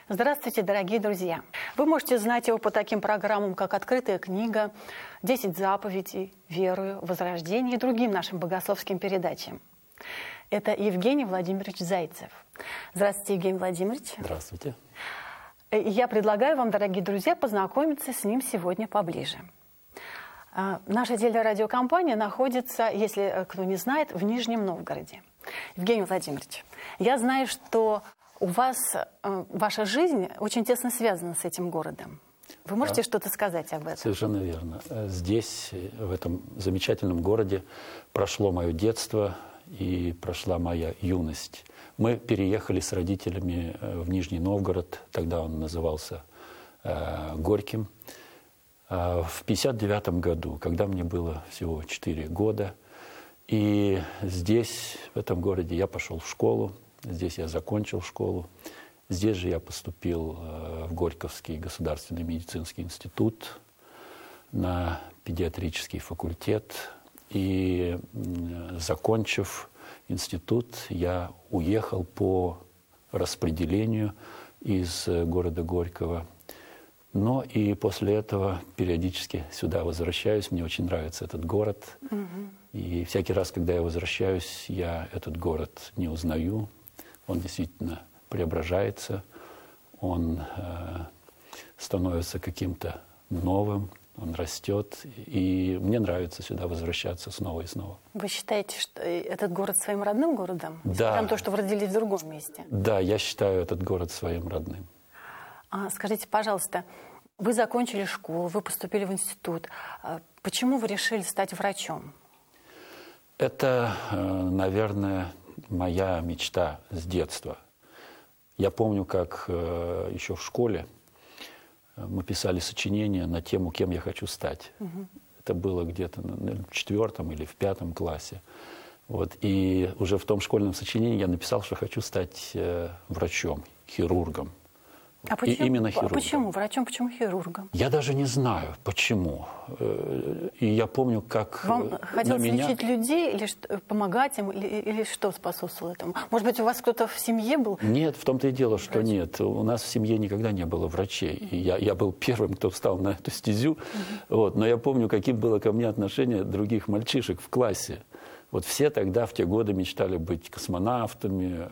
Здравствуйте, дорогие друзья! Вы можете знать его по таким программам, как «Открытая книга», «10 заповедей», «Верую», «Возрождение» и другим нашим богословским передачам. Это Евгений Владимирович Зайцев. Здравствуйте, Евгений Владимирович. Здравствуйте. Я предлагаю вам, дорогие друзья, познакомиться с ним сегодня поближе. Наша телерадиокомпания находится, если кто не знает, в Нижнем Новгороде. Евгений Владимирович, я знаю, что у вас ваша жизнь очень тесно связана с этим городом. Вы можете что-то сказать об этом? Совершенно верно. Здесь, в этом замечательном городе, прошло мое детство и прошла моя юность. Мы переехали с родителями в Нижний Новгород, тогда он назывался Горьким, в 1959 году, когда мне было всего 4 года. И здесь, в этом городе, я пошел в школу, здесь я закончил школу. Здесь же я поступил в Горьковский государственный медицинский институт на педиатрический факультет. И, закончив институт, я уехал по распределению из города Горького. Но и после этого периодически сюда возвращаюсь. Мне очень нравится этот город. И всякий раз, когда я возвращаюсь, я этот город не узнаю. Он действительно преображается. Он становится каким-то новым. Он растет. И мне нравится сюда возвращаться снова и снова. Вы считаете, что этот город своим родным городом? Да. Несмотря на то, что вы родились в другом месте? Да, я считаю этот город своим родным. Скажите, пожалуйста, вы закончили школу, вы поступили в институт. Почему вы решили стать врачом? Это, наверное, моя мечта с детства. Я помню, как еще в школе мы писали сочинения на тему, кем я хочу стать. Это было где-то в 4 или в 5 классе. Вот. И уже в том школьном сочинении я написал, что хочу стать врачом, хирургом. А почему, именно хирургом. Почему врачом, почему хирургом? Я даже не знаю, почему. И я помню, как вам хотелось лечить людей, или помогать им, или что способствовало этому? Может быть, у вас кто-то в семье был? Нет, в том-то и дело, что нет. У нас в семье никогда не было врачей. И я был первым, кто встал на эту стезю. Вот. Но я помню, каким было ко мне отношение других мальчишек в классе. Вот все тогда, в те годы, мечтали быть космонавтами,